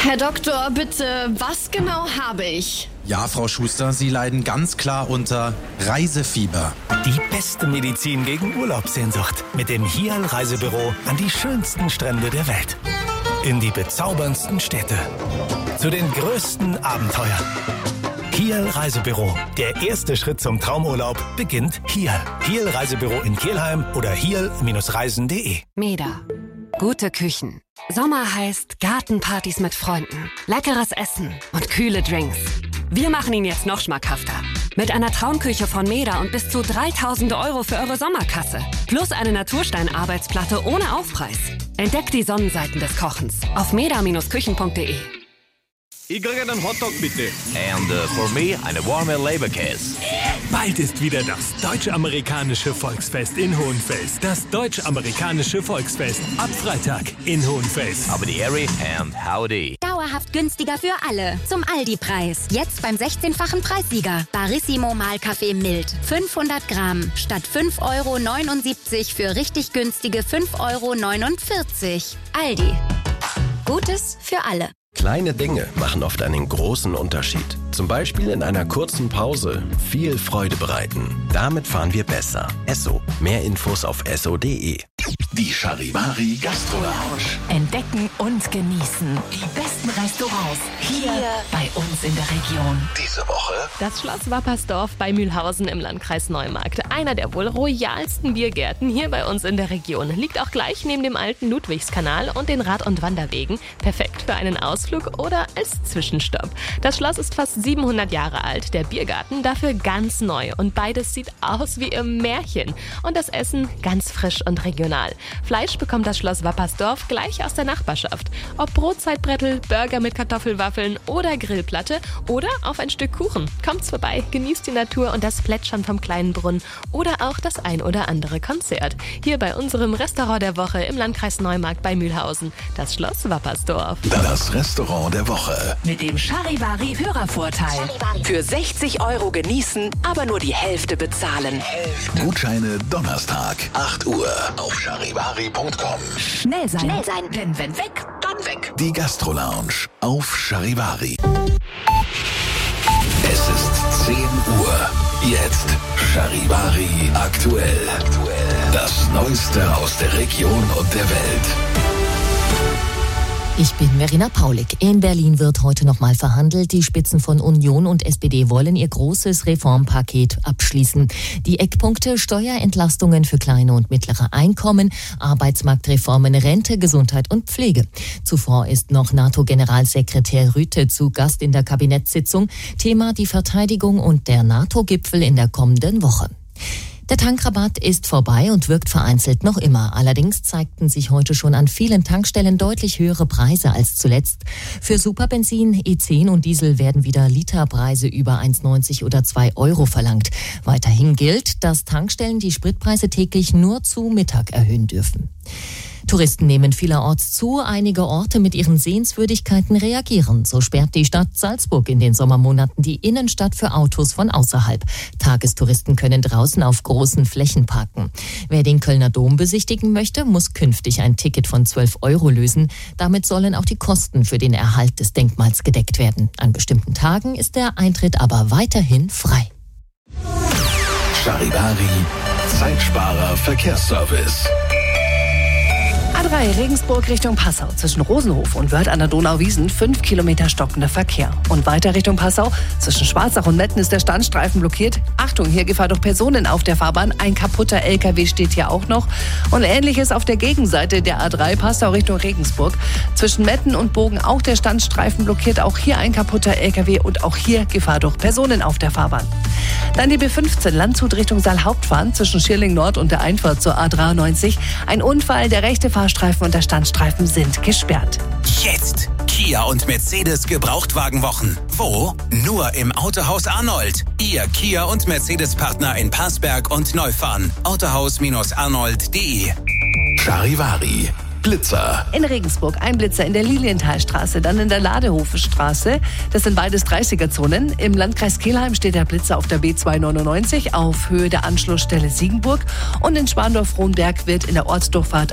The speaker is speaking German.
Herr Doktor, bitte, was genau habe ich? Ja, Frau Schuster, Sie leiden ganz klar unter Reisefieber. Die beste Medizin gegen Urlaubssehnsucht. Mit dem HIAL Reisebüro an die schönsten Strände der Welt. In die bezauberndsten Städte. Zu den größten Abenteuern. HIAL Reisebüro. Der erste Schritt zum Traumurlaub beginnt hier. HIAL Reisebüro in Kelheim oder hial-reisen.de. Meda. Gute Küchen. Sommer heißt Gartenpartys mit Freunden, leckeres Essen und kühle Drinks. Wir machen ihn jetzt noch schmackhafter. Mit einer Traumküche von Meda und bis zu 3.000 € für eure Sommerkasse. Plus eine Naturstein-Arbeitsplatte ohne Aufpreis. Entdeckt die Sonnenseiten des Kochens auf meda-küchen.de. Ich kriege einen Hotdog, bitte. And for me, eine warme Leberkäse. Bald ist wieder das Deutsch-Amerikanische Volksfest in Hohenfels. Das Deutsch-Amerikanische Volksfest. Ab Freitag in Hohenfels. Aber die Ehre and howdy. Dauerhaft günstiger für alle. Zum Aldi-Preis. Jetzt beim 16-fachen Preissieger. Barissimo Mahlkaffee mild. 500 Gramm. Statt 5,79 € für richtig günstige 5,49 €. Aldi. Gutes für alle. Kleine Dinge machen oft einen großen Unterschied. Zum Beispiel in einer kurzen Pause viel Freude bereiten. Damit fahren wir besser. Esso. Mehr Infos auf esso.de. Die Charivari Gastro Lounge. Entdecken und genießen die besten Restaurants hier bei uns in der Region. Diese Woche das Schloss Wappersdorf bei Mühlhausen im Landkreis Neumarkt. Einer der wohl royalsten Biergärten hier bei uns in der Region. Liegt auch gleich neben dem alten Ludwigskanal und den Rad- und Wanderwegen. Perfekt für einen Ausflug oder als Zwischenstopp. Das Schloss ist fast 700 Jahre alt, der Biergarten dafür ganz neu. Und beides sieht aus wie im Märchen. Und das Essen ganz frisch und regional. Fleisch bekommt das Schloss Wappersdorf gleich aus der Nachbarschaft. Ob Brotzeitbrettel, Burger mit Kartoffelwaffeln oder Grillplatte oder auf ein Stück Kuchen. Kommt's vorbei, genießt die Natur und das Plätschern vom kleinen Brunnen oder auch das ein oder andere Konzert. Hier bei unserem Restaurant der Woche im Landkreis Neumarkt bei Mühlhausen. Das Schloss Wappersdorf. Das Restaurant der Woche. Mit dem Charivari Hörervorteil. Für 60 € genießen, aber nur die Hälfte bezahlen. Gutscheine Donnerstag, 8 Uhr auf charivari.com. Schnell sein. Denn wenn weg, dann weg. Die Gastro Lounge auf Charivari. Es ist 10 Uhr. Jetzt Charivari aktuell. Das Neueste aus der Region und der Welt. Ich bin Verena Paulik. In Berlin wird heute nochmal verhandelt. Die Spitzen von Union und SPD wollen ihr großes Reformpaket abschließen. Die Eckpunkte: Steuerentlastungen für kleine und mittlere Einkommen, Arbeitsmarktreformen, Rente, Gesundheit und Pflege. Zuvor ist noch NATO-Generalsekretär Rütte zu Gast in der Kabinettssitzung. Thema die Verteidigung und der NATO-Gipfel in der kommenden Woche. Der Tankrabatt ist vorbei und wirkt vereinzelt noch immer. Allerdings zeigten sich heute schon an vielen Tankstellen deutlich höhere Preise als zuletzt. Für Superbenzin, E10 und Diesel werden wieder Literpreise über 1,90 oder 2 € verlangt. Weiterhin gilt, dass Tankstellen die Spritpreise täglich nur zu Mittag erhöhen dürfen. Touristen nehmen vielerorts zu. Einige Orte mit ihren Sehenswürdigkeiten reagieren. So sperrt die Stadt Salzburg in den Sommermonaten die Innenstadt für Autos von außerhalb. Tagestouristen können draußen auf großen Flächen parken. Wer den Kölner Dom besichtigen möchte, muss künftig ein Ticket von 12 € lösen. Damit sollen auch die Kosten für den Erhalt des Denkmals gedeckt werden. An bestimmten Tagen ist der Eintritt aber weiterhin frei. Charivari, Zeitsparer Verkehrsservice. A3 Regensburg Richtung Passau zwischen Rosenhof und Wörth an der Donauwiesen 5 Kilometer stockender Verkehr. Und weiter Richtung Passau zwischen Schwarzach und Metten ist der Standstreifen blockiert. Achtung, hier Gefahr durch Personen auf der Fahrbahn. Ein kaputter LKW steht hier auch noch. Und Ähnliches auf der Gegenseite der A3 Passau Richtung Regensburg. Zwischen Metten und Bogen auch der Standstreifen blockiert. Auch hier ein kaputter LKW und auch hier Gefahr durch Personen auf der Fahrbahn. Dann die B15 Landshut Richtung Saalhauptbahn zwischen Schierling Nord und der Einfahrt zur A93. Ein Unfall, der rechte Fahrstreifen und der Standstreifen sind gesperrt. Jetzt Kia und Mercedes Gebrauchtwagenwochen. Wo? Nur im Autohaus Arnold. Ihr Kia und Mercedes-Partner in Parsberg und Neufahren. Autohaus-arnold.de. Charivari. Blitzer. In Regensburg ein Blitzer in der Lilienthalstraße, dann in der Ladehofestraße. Das sind beides 30er-Zonen. Im Landkreis Kelheim steht der Blitzer auf der B299 auf Höhe der Anschlussstelle Siegenburg. Und in Schwandorf-Frohnberg wird in der Ortsdurchfahrt